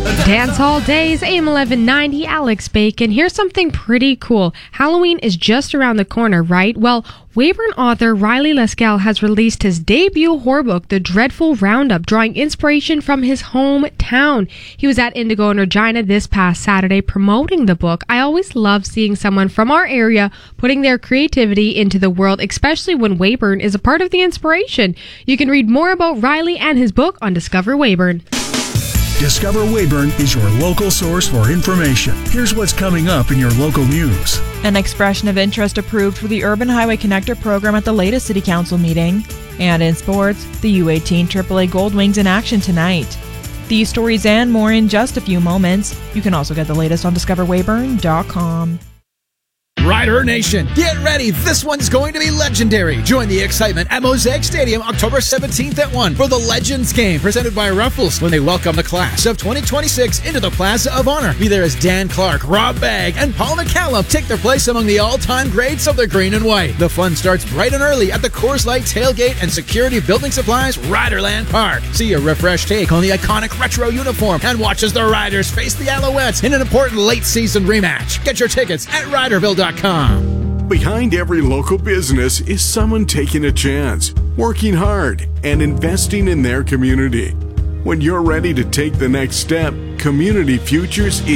Dance Hall Days, AM 1190, Alex Bacon. Here's something pretty cool. Halloween is just around the corner, right? Well, Weyburn author Riley Lescal has released his debut horror book, The Dreadful Roundup, drawing inspiration from his hometown. He was at Indigo in Regina this past Saturday promoting the book. I always love seeing someone from our area putting their creativity into the world, especially when Weyburn is a part of the inspiration. You can read more about Riley and his book on Discover Weyburn. Discover Weyburn is your local source for information. Here's what's coming up in your local news. An expression of interest approved for the Urban Highway Connector program at the latest City Council meeting. And in sports, the U18 AAA Gold Wings in action tonight. These stories and more in just a few moments. You can also get the latest on discoverweyburn.com. Rider Nation, get ready. This one's going to be legendary. Join the excitement at Mosaic Stadium October 17th at 1 for the Legends game presented by Ruffles when they welcome the class of 2026 into the Plaza of Honor. Be there as Dan Clark, Rob Bagg, and Paul McCallum take their place among the all-time greats of the green and white. The fun starts bright and early at the Coors Light Tailgate and Security Building Supplies Riderland Park. See a refreshed take on the iconic retro uniform and watch as the Riders face the Alouettes in an important late-season rematch. Get your tickets at Riderville.com. Behind every local business is someone taking a chance, working hard, and investing in their community. When you're ready to take the next step, Community Futures